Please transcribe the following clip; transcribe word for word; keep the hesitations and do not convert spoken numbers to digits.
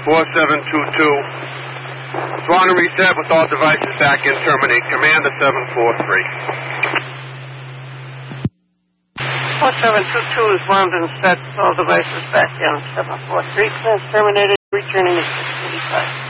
four seven two two. Swan to reset with all devices back in. Terminate. Commander seven four three. four seven two two is wound and set. All devices back in. seven four three. Terminated. Returning at six forty-five.